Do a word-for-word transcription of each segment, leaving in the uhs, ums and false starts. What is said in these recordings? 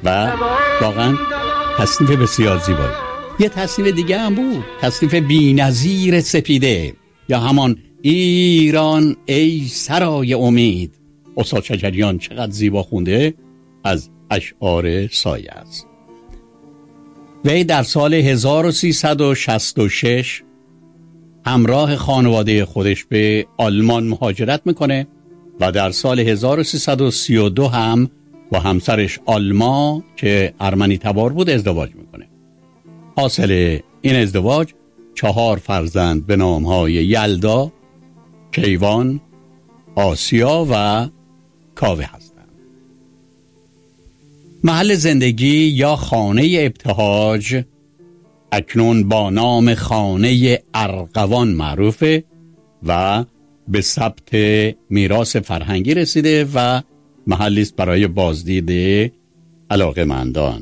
و واقعا تصنیف بسیار زیبایی. یه تصنیف دیگه هم بود، تصنیف بی‌نظیر سپیده یا همان ایران ای سرای امید. استاد شجریان چقدر زیبا خونده، از اشعار سایه است. وی در سال هزار و سیصد و شصت و شش همراه خانواده خودش به آلمان مهاجرت میکنه و در سال هزار و سیصد و سی و دو هم با همسرش آلما که ارمنی تبار بود ازدواج میکنه. حاصل این ازدواج چهار فرزند به نامهای یلدا، کیوان، آسیا و کاوه هستند. محل زندگی یا خانه ابتهاج اکنون با نام خانه ارغوان معروفه و به ثبت میراث فرهنگی رسیده و محلی است برای بازدید علاقه‌مندان.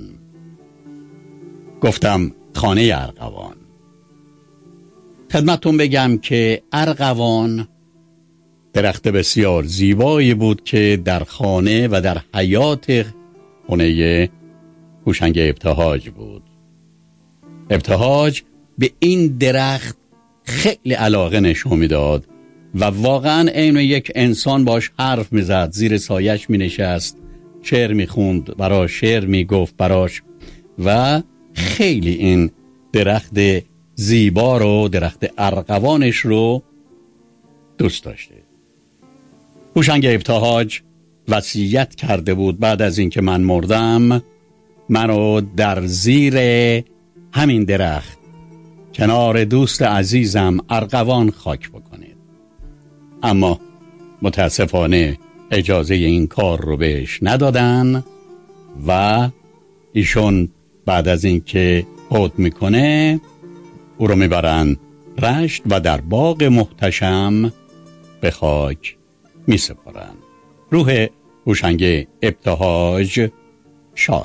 گفتم خانه ارغوان. خدمتتون بگم که ارغوان درخت بسیار زیبایی بود که در خانه و در حیاط خانه هوشنگ ابتهاج بود. ابتهاج به این درخت خیلی علاقه نشون میداد و واقعا عین یک انسان باش حرف میزد، زیر سایش مینشست، شعر میخوند براش، شعر میگفت براش و خیلی این درخت زیبا رو، درخت ارغوانش رو دوست داشته. هوشنگ ابتهاج وصیت کرده بود بعد از اینکه من مردم منو در زیر همین درخت کنار دوست عزیزم ارغوان خاک بکنید. اما متاسفانه اجازه این کار رو بهش ندادن و ایشون بعد از اینکه فوت میکنه او رو میبرن رشت و در باغ محتشم به خاک میسپارن. روح هوشنگ ابتهاج شاد.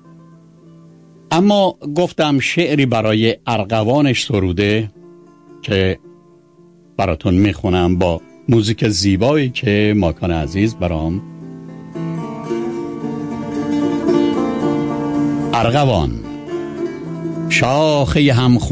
اما گفتم شعری برای ارغوانش سروده که براتون میخونم با موزیک زیبایی که ماکان عزیز برام. ارغوان شاخه هم